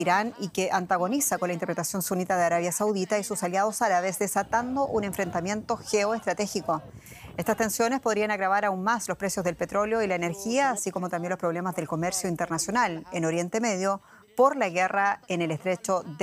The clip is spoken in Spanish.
Irán y que antagoniza con la interpretación sunita de Arabia Saudita y sus aliados árabes, desatando un enfrentamiento geoestratégico. Estas tensiones podrían agravar aún más los precios del petróleo y la energía, así como también los problemas del comercio internacional en Oriente Medio por la guerra en el estrecho de